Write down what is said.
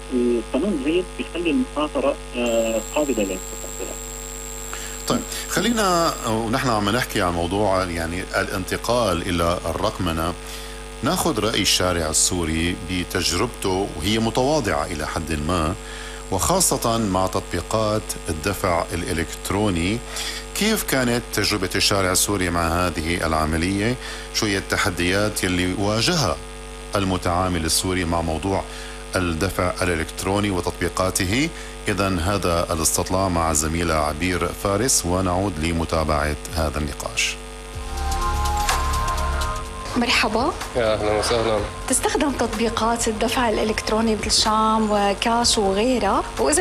القانون الجديد بيخلي المخاطره قابله للانتقال. طيب خلينا ونحن عم نحكي عن موضوع يعني الانتقال إلى الرقمنة ناخذ رأي الشارع السوري بتجربته وهي متواضعة إلى حد ما، وخاصة مع تطبيقات الدفع الإلكتروني. كيف كانت تجربة الشارع السوري مع هذه العملية؟ شو هي التحديات يلي واجهها المتعامل السوري مع موضوع الدفع الإلكتروني وتطبيقاته؟ إذن هذا الاستطلاع مع الزميلة عبير فارس، ونعود لمتابعة هذا النقاش. مرحبا، يا أهلا وسهلا. تستخدم تطبيقات الدفع الإلكتروني بالشام وكاش وغيرها، وإذا